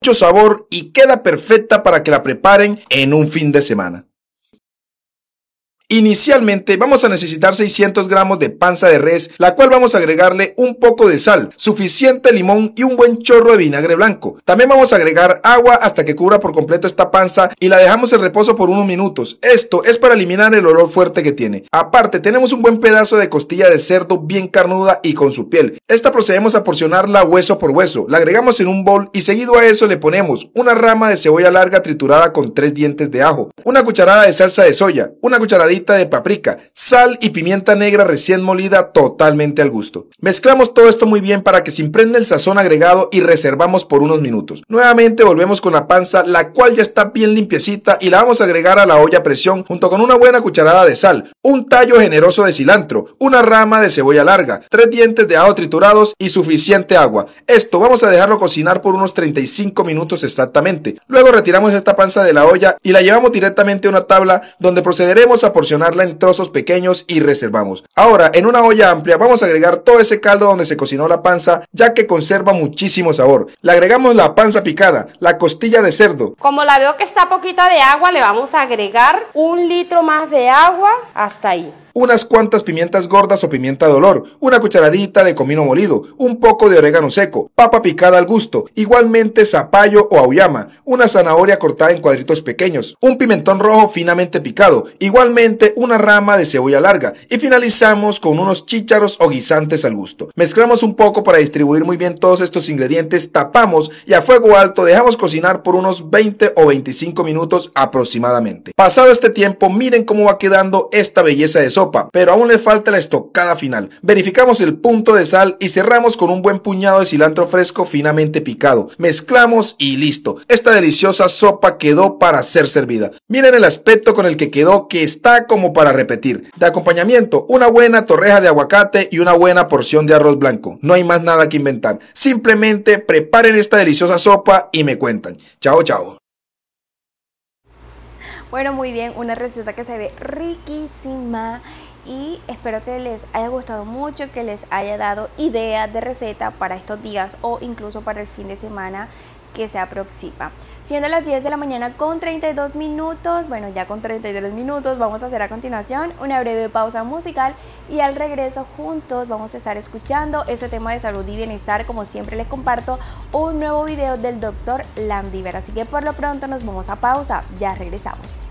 mucho sabor y queda perfecta para que la preparen en un fin de semana. Inicialmente vamos a necesitar 600 gramos de panza de res, la cual vamos a agregarle un poco de sal, suficiente limón y un buen chorro de vinagre blanco. También vamos a agregar agua hasta que cubra por completo esta panza y la dejamos en reposo por unos minutos. Esto es para eliminar el olor fuerte que tiene. Aparte, tenemos un buen pedazo de costilla de cerdo bien carnuda y con su piel. Esta procedemos a porcionarla hueso por hueso. La agregamos en un bol y seguido a eso le ponemos una rama de cebolla larga triturada con 3 dientes de ajo, una cucharada de salsa de soya, una cucharadita de paprika, sal y pimienta negra recién molida totalmente al gusto. Mezclamos todo esto muy bien para que se impregne el sazón agregado y reservamos por unos minutos. Nuevamente volvemos con la panza, la cual ya está bien limpiecita, y la vamos a agregar a la olla a presión junto con una buena cucharada de sal, un tallo generoso de cilantro, una rama de cebolla larga, 3 dientes de ajo triturados y suficiente agua. Esto vamos a dejarlo cocinar por unos 35 minutos exactamente. Luego retiramos esta panza de la olla y la llevamos directamente a una tabla donde procederemos a porcionarla en trozos pequeños y reservamos. Ahora, en una olla amplia vamos a agregar todo ese caldo donde se cocinó la panza, ya que conserva muchísimo sabor. Le agregamos la panza picada, la costilla de cerdo. Como la veo que está poquita de agua, le vamos a agregar 1 litro más de agua hasta ahí. Unas cuantas pimientas gordas o pimienta de olor, una cucharadita de comino molido, un poco de orégano seco, papa picada al gusto, igualmente zapallo o auyama, una zanahoria cortada en cuadritos pequeños, un pimentón rojo finamente picado, igualmente una rama de cebolla larga, y finalizamos con unos chícharos o guisantes al gusto. Mezclamos un poco para distribuir muy bien todos estos ingredientes, tapamos y a fuego alto dejamos cocinar por unos 20 o 25 minutos aproximadamente. Pasado este tiempo, miren cómo va quedando esta belleza de sopa, pero aún le falta la estocada final. Verificamos el punto de sal y cerramos con un buen puñado de cilantro fresco finamente picado. Mezclamos y listo. Esta deliciosa sopa quedó para ser servida. Miren el aspecto con el que quedó, que está como para repetir. De acompañamiento, una buena torreja de aguacate y una buena porción de arroz blanco. No hay más nada que inventar. Simplemente preparen esta deliciosa sopa y me cuentan. Chao, chao. Bueno, muy bien, una receta que se ve riquísima y espero que les haya gustado mucho, que les haya dado ideas de receta para estos días o incluso para el fin de semana que se aproxima. Siendo las 10 de la mañana con 32 minutos, bueno, ya con 33 minutos vamos a hacer a continuación una breve pausa musical y al regreso juntos vamos a estar escuchando ese tema de salud y bienestar. Como siempre les comparto un nuevo video del doctor Landiver, así que por lo pronto nos vamos a pausa, ya regresamos.